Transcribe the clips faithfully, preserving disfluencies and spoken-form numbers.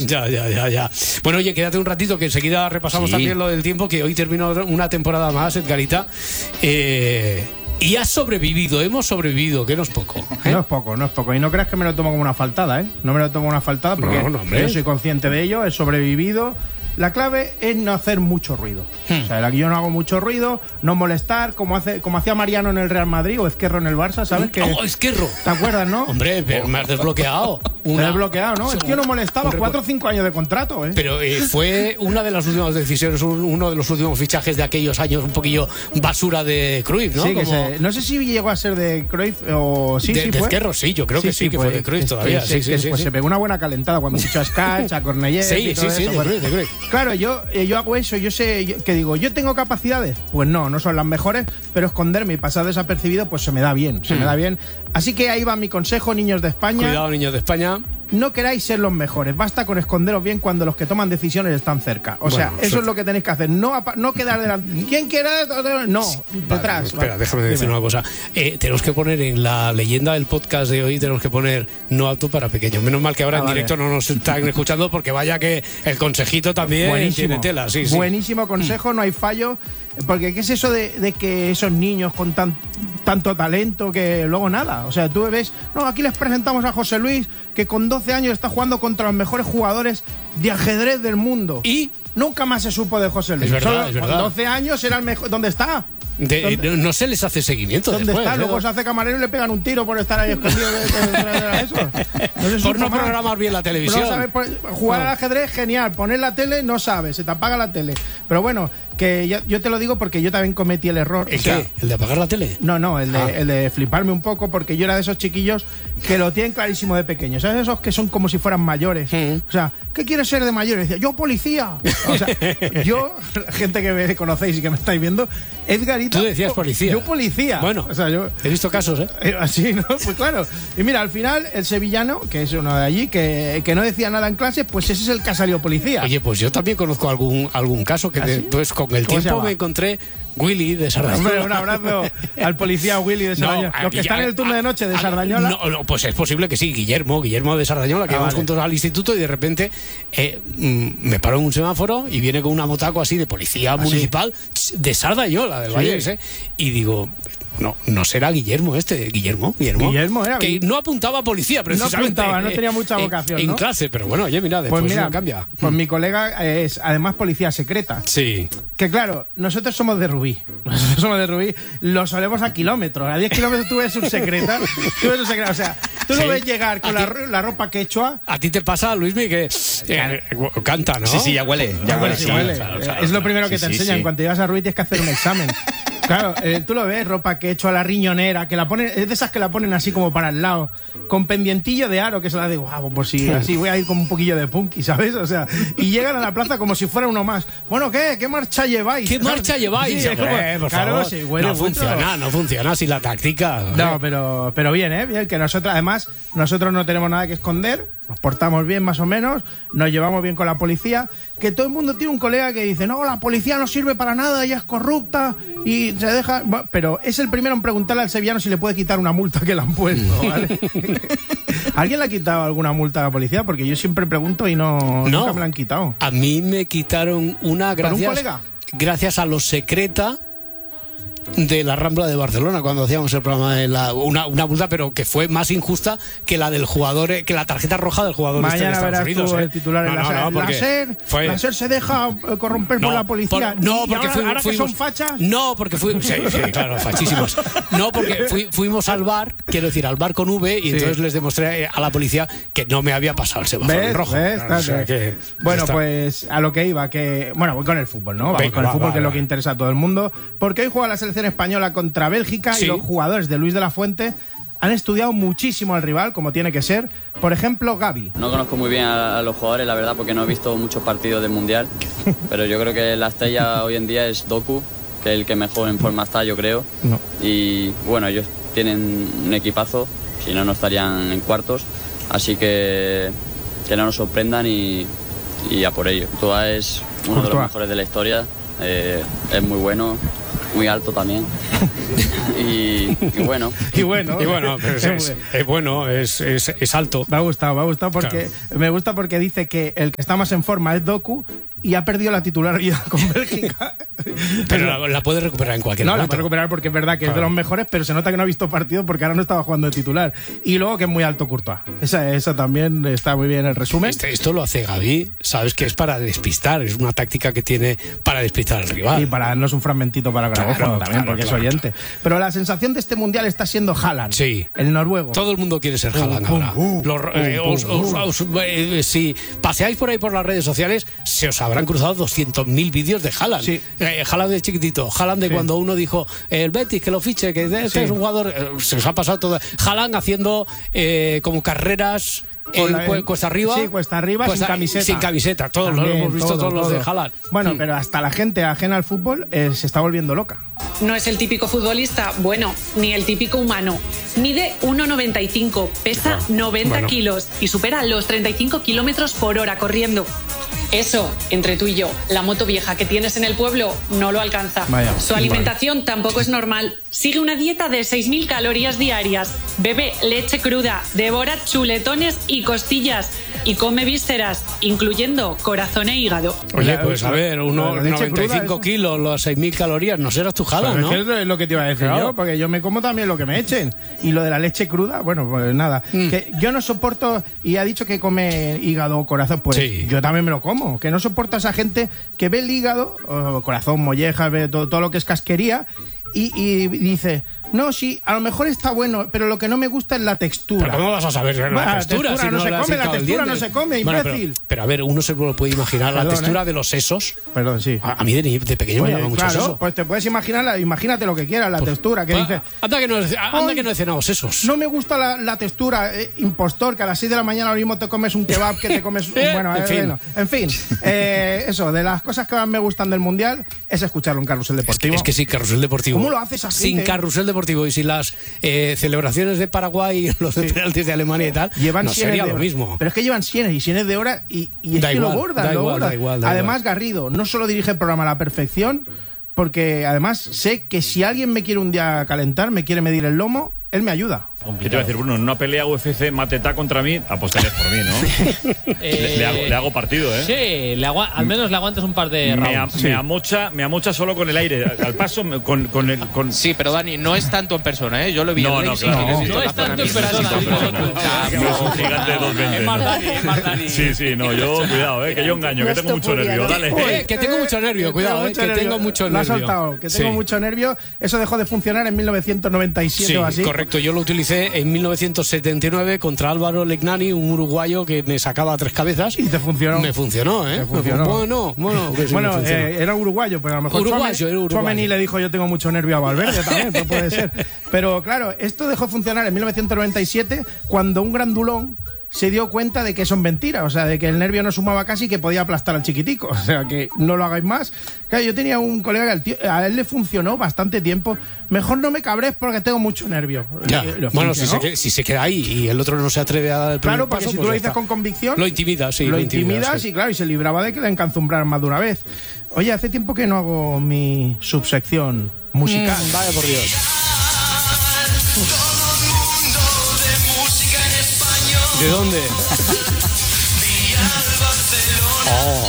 Ya, ya, ya, ya. Bueno, oye, quédate un ratito que enseguida repasamos sí. también lo del tiempo, que hoy terminó una temporada más, Edgarita. Eh... Y has sobrevivido, hemos sobrevivido, que no es poco, ¿eh? No es poco, no es poco. Y no creas que me lo tomo como una faltada, ¿eh? No me lo tomo como una faltada porque no, no, yo soy consciente de ello, he sobrevivido. La clave es no hacer mucho ruido. Hmm. O sea, yo no hago mucho ruido, no molestar, como hace, como hacía Mariano en el Real Madrid o Ezquerro en el Barça, ¿sabes? Que, ¡Oh, Ezquerro! ¿Te acuerdas, no? Hombre, pero me has desbloqueado. Una... Me has desbloqueado, ¿no? Es que yo no molestaba, cuatro o cinco años de contrato, ¿eh? Pero eh, fue una de las últimas decisiones, uno de los últimos fichajes de aquellos años un poquillo basura de Cruyff, ¿no? Sí, como... que se, no sé si llegó a ser de Cruyff o sí, de, sí de fue. Ezquerro, sí, yo creo sí, que sí, sí que fue, fue de Cruyff todavía. Sí, sí, sí, sí, pues sí. se pegó una buena calentada cuando fichó a Skach, a Cornellé. Sí, y todo sí, sí, eso. de Cruyff, de Cruyff. Claro, yo, yo hago eso, yo sé, yo, que digo, ¿yo tengo capacidades? Pues no, no son las mejores, pero esconderme y pasar desapercibido, pues se me da bien, se hmm. me da bien. Así que ahí va mi consejo, niños de España. Cuidado, niños de España. No queráis ser los mejores, basta con esconderos bien cuando los que toman decisiones están cerca. O bueno, sea, eso suerte. Es lo que tenéis que hacer, no, no quedar delante. ¿Quién quiere? No, detrás. Vale, espera, vale. déjame decir Dime. una cosa. Eh, tenemos que poner en la leyenda del podcast de hoy, tenemos que poner no apto para pequeños. Menos mal que ahora ah, en vale. directo no nos están escuchando, porque vaya que el consejito también Buenísimo. tiene tela. Sí, sí. Buenísimo consejo, no hay fallo. Porque ¿qué es eso de, de que esos niños con tan, tanto talento que luego nada? O sea, tú ves, no, aquí les presentamos a José Luis, que con doce años está jugando contra los mejores jugadores de ajedrez del mundo. Y nunca más se supo de José Luis. Es verdad, Solo es verdad. Con doce años era el mejor. ¿Dónde está? De, ¿Dónde? No se les hace seguimiento. ¿Dónde después, está? ¿eh? Luego se hace camarero y le pegan un tiro por estar ahí escondido de, de, de, de, de eso. No por no programar bien la televisión. No sabe, por, jugar no. al ajedrez, genial. Poner la tele, no sabe, se te apaga la tele. Pero bueno, que yo, yo te lo digo porque yo también cometí el error. ¿El o sea, qué? ¿El de apagar la tele? No, no, el de, ah. el de fliparme un poco, porque yo era de esos chiquillos que lo tienen clarísimo de pequeños. ¿Sabes? Esos que son como si fueran mayores. Mm. O sea, ¿qué quieres ser de mayor? Y decía, yo policía. O sea, yo, gente que me conocéis y que me estáis viendo, Edgarita. Tú decías policía. Yo policía. Bueno, o sea, yo, he visto casos, ¿eh? eh así, ¿no? Pues claro. Y mira, al final, el sevillano, que es uno de allí, que, que no decía nada en clase, pues ese es el que ha salido policía. Oye, pues yo también conozco algún, algún caso que, ¿Ah, sí? pues con el tiempo me encontré Willy de Sardañola. Hombre, un abrazo al policía Willy de Sardañola. No, Los que están en el turno de noche de Sardañola. No, no, pues es posible que sí, Guillermo, Guillermo de Sardañola, que ah, vamos vale. juntos al instituto y de repente eh, me paro en un semáforo y viene con una motaco así de policía ¿Ah, municipal sí? de Sardañola, del sí. Vallés, ¿eh? Y digo, no, no será Guillermo este, Guillermo, Guillermo, Guillermo era, que no apuntaba a policía precisamente. No apuntaba, no tenía mucha vocación, en, ¿no? en clase, pero bueno, oye, mira, después pues mira, cambia. Pues mi colega es además policía secreta. Sí. Que claro, nosotros somos de Rubí. Nosotros somos de Rubí, lo solemos a kilómetros. A diez kilómetros tú ves un secreta. Tú ves un secreta. O sea, tú sí. lo ves llegar con la, la ropa quechua. A ti te pasa, Luismi, que eh, canta, ¿no? Sí, sí, ya huele. Ya ah, huele, sí, sí, huele. Claro, claro, es lo claro. primero que sí, te sí, enseñan. sí. Cuando llegas a Rubí tienes que hacer un examen. Claro, eh, tú lo ves, ropa que he hecho a la riñonera, que la ponen, es de esas que la ponen así como para el lado, con pendientillo de aro, que se la de guau, por si así voy a ir con un poquillo de punky, ¿sabes? O sea, y llegan a la plaza como si fuera uno más. Bueno, ¿qué? ¿Qué marcha lleváis? ¿Qué marcha lleváis? Sí, como, eh, por claro, favor. sí, huele no mucho. funciona, no funciona así la táctica. No, pero, pero bien, ¿eh? Bien, que nosotros, además, nosotros no tenemos nada que esconder. Nos portamos bien más o menos, nos llevamos bien con la policía, que todo el mundo tiene un colega que dice, no, la policía no sirve para nada, ella es corrupta y se deja... Pero es el primero en preguntarle al sevillano si le puede quitar una multa que le han puesto, ¿vale? ¿Alguien le ha quitado alguna multa a la policía? Porque yo siempre pregunto y no, no nunca me la han quitado. A mí me quitaron una gracias, ¿Por un colega? Gracias a los secreta de la Rambla de Barcelona, cuando hacíamos el programa de la, una, una multa, pero que fue más injusta que la del jugador, que la tarjeta roja del jugador. Mañana este de Estados verás Unidos, tú ¿eh? el titular no, en la no, no, la SER, fue... la SER se deja corromper no, por la policía. Por, no, porque ahora, fui, ahora fuimos, que son fachas. No, porque fuimos, sí, sí, claro, fachísimos. No, porque fui, fuimos al bar, quiero decir, al bar con V, y sí. entonces les demostré a la policía que no me había pasado el semáforo en rojo. ¿Ves? Claro, o sea, que, bueno, está. pues a lo que iba, que bueno, voy con el fútbol, ¿no? Vamos Venga, con el va, fútbol, va, que va. es lo que interesa a todo el mundo, porque hoy juega la selección española contra Bélgica sí. y los jugadores de Luis de la Fuente han estudiado muchísimo al rival, como tiene que ser. Por ejemplo, Gavi. No conozco muy bien a, a los jugadores, la verdad, porque no he visto muchos partidos del Mundial, pero yo creo que la estrella hoy en día es Doku, que es el que mejor en forma está, yo creo. No. Y bueno, ellos tienen un equipazo, si no, no estarían en cuartos, así que que no nos sorprendan y, y a por ello. Courtois es uno de los mejores de la historia, eh, es muy bueno muy alto también. Y, y bueno. Y bueno, y bueno, pues es, es bueno, es, es, es alto. Me ha gustado, me ha gustado porque claro. me gusta porque dice que el que está más en forma es Doku y ha perdido la titularidad con Bélgica. Pero la, la puede recuperar en cualquier no, momento. No, la puede recuperar porque es verdad que claro. es de los mejores, pero se nota que no ha visto partido porque ahora no estaba jugando de titular. Y luego que es muy alto Courtois. Esa, esa también está muy bien el resumen. Este, esto lo hace Gavi, sabes que es para despistar, es una táctica que tiene para despistar al rival. Y para darnos un fragmentito para Grabófono claro, también, claro, porque claro, es oyente. Claro. Pero la sensación de este mundial está siendo Haaland, sí. el noruego. Todo el mundo quiere ser Haaland ahora. Uh, uh, Los, eh, uh, os, uh, os, os, eh, si paseáis por ahí por las redes sociales, se os habrán cruzado doscientos mil vídeos de Haaland. Sí. Eh, Haaland de chiquitito, Haaland de sí. cuando uno dijo el Betis que lo fiche, que este sí. es un jugador, eh, se os ha pasado todo. Haaland haciendo eh, como carreras en la, en, cuesta arriba. Sí, cuesta arriba, cuesta, sin camiseta. Sin camiseta, todos También, lo hemos visto, todo, todos todo. los de Haaland. Bueno, hmm. pero hasta la gente ajena al fútbol eh, se está volviendo loca. No es el típico futbolista, bueno, ni el típico humano. Mide uno noventa y cinco, pesa noventa bueno. kilos y supera los treinta y cinco kilómetros por hora corriendo. Eso, entre tú y yo, la moto vieja que tienes en el pueblo no lo alcanza. Vaya, Su alimentación vale. tampoco es normal. Sigue una dieta de seis mil calorías diarias, bebe leche cruda, devora chuletones y costillas y come vísceras, incluyendo corazón e hígado. Oye, pues a ver, unos noventa y cinco kilos, los seis mil calorías, no serás tu Haaland, ¿no? Es, es lo que te iba a decir claro. yo, porque yo me como también lo que me echen. Y lo de la leche cruda, bueno, pues nada. Mm. Que yo no soporto, y ha dicho que come hígado o corazón, pues sí. yo también me lo como. Que no soporta a esa gente que ve el hígado, o corazón, molleja, ve todo, todo lo que es casquería y, y dice, no, sí, a lo mejor está bueno, pero lo que no me gusta es la textura. ¿Pero cómo vas a saber la bueno, textura? textura si no, no se come, la textura no se come, bueno, imbécil. Pero, pero a ver, uno se lo puede imaginar, Perdón, la textura ¿eh? de los sesos. Perdón, sí. A, a mí de, de pequeño Oye, me llama mucho claro, eso. Pues te puedes imaginar, la, imagínate lo que quieras, la pues, textura, que pues, dice... Anda que no, anda que no he cenado sesos. No me gusta la, la textura, eh, impostor, que a las seis de la mañana lo mismo te comes un kebab, que te comes... bueno, en eh, fin, bueno, en fin eh, eso, de las cosas que más me gustan del Mundial es escucharlo en Carrusel Deportivo. Es que, es que sí, Carrusel Deportivo. ¿Cómo lo haces así? Sin Carrusel Deportivo y sin las eh, celebraciones de Paraguay, los sí. penaltis de Alemania y tal, llevan no sería lo mismo. Pero es que llevan cienes y cienes de hora y, y es da que igual, lo bordan, da lo igual, bordan. Da igual, da además, igual. Garrido no solo dirige el programa a la perfección, porque además sé que si alguien me quiere un día calentar, me quiere medir el lomo, él me ayuda. ¿Qué te voy a decir, Bruno? En una pelea U F C Mateta contra mí, apostarías por mí, ¿no? eh, le, le, hago, le hago partido, ¿eh? Sí, le al menos le aguantas un par de me, rounds. A, sí. me, amocha, me amocha solo con el aire. Al paso, con, con el... Con... Sí, pero Dani, no es tanto en persona, ¿eh? Yo lo vi no, en no, claro. No, no es tanto en persona. Es un gigante de dos veinte. Es más Dani, es más Dani. Sí, sí, no, yo, cuidado, ¿eh? Que yo engaño, que tengo mucho nervio. Dale. Eh, que tengo mucho nervio, cuidado, eh, que tengo mucho nervio. Lo has soltado, que tengo mucho nervio. Eso dejó de funcionar en mil novecientos noventa y siete sí, o así. Correcto, yo lo utilicé en mil novecientos setenta y nueve contra Álvaro Legnani, un uruguayo que me sacaba tres cabezas. Y te funcionó. Me funcionó, ¿eh? Me funcionó. Bueno, bueno, sí bueno eh, era uruguayo, pero a lo mejor uruguayo, era uruguayo. Tchouaméni le dijo yo tengo mucho nervio a Valverde también, pues puede ser. Pero claro, esto dejó de funcionar en mil novecientos noventa y siete cuando un grandulón se dio cuenta de que eso es mentira, o sea, de que el nervio no sumaba casi y que podía aplastar al chiquitico, o sea, que no lo hagáis más. Claro, yo tenía un colega que al tío, a él le funcionó bastante tiempo. Mejor no me cabres porque tengo mucho nervio. Ya. Le, bueno, si se, si se queda ahí y el otro no se atreve a dar el primer Claro, porque paso, si pues tú lo dices con convicción, lo intimidas, sí. Lo, Lo intimidas, intimidas sí. y claro, y se libraba de que le encazumbraran más de una vez. Oye, hace tiempo que no hago mi subsección musical. Mm, vaya por Dios. ¿De dónde? Oh.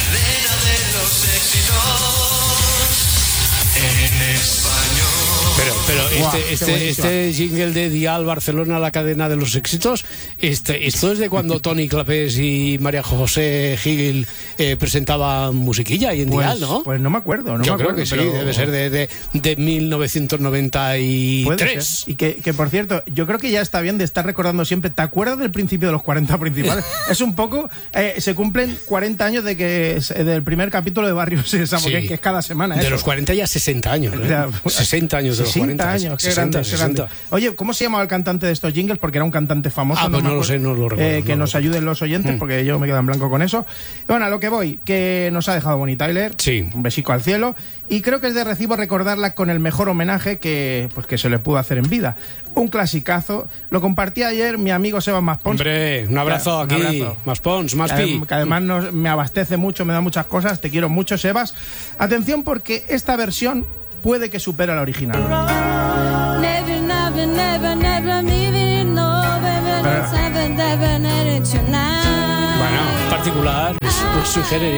Pero, pero este, wow, este, este jingle de Dial Barcelona, la cadena de los éxitos, este, esto es de cuando Tony Clapés y María José Gil eh, presentaban musiquilla y en pues, Dial, ¿no? Pues no me acuerdo, no Yo me creo acuerdo, que sí, pero... debe ser de, de, de mil novecientos noventa y tres. Y que, que, por cierto, yo creo que ya está bien de estar recordando siempre. ¿Te acuerdas del principio de los cuarenta principales? Es un poco... Eh, se cumplen cuarenta años de que del primer capítulo de Barrio Sésamo, sí. que, que es cada semana. De eso. los cuarenta ya sesenta años. ¿eh? O sea, sesenta años de los cuarenta. años, qué sesenta, grande, qué grande. Oye, ¿cómo se llamaba el cantante de estos jingles? Porque era un cantante famoso. Ah, pues no, no lo sé, no lo recuerdo. Eh, que no nos lo ayuden los oyentes, mm. porque yo me quedo en blanco con eso. Bueno, a lo que voy, que nos ha dejado Bonnie Tyler. Sí. Un besico al cielo. Y creo que es de recibo recordarla con el mejor homenaje que, pues, que se le pudo hacer en vida. Un clasicazo. Lo compartí ayer mi amigo Sebas Maspons. Hombre, un abrazo que, aquí. Maspons, Maspi. Que además nos, me abastece mucho, me da muchas cosas. Te quiero mucho, Sebas. Atención, porque esta versión puede que supere a la original. Bueno, particular, pues sugiere